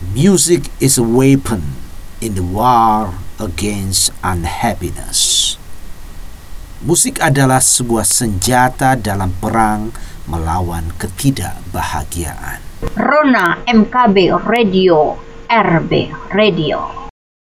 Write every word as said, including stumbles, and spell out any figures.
Music is a weapon in the war against unhappiness. Musik adalah sebuah senjata dalam perang melawan ketidakbahagiaan. Rona M K B Radio, R B Radio.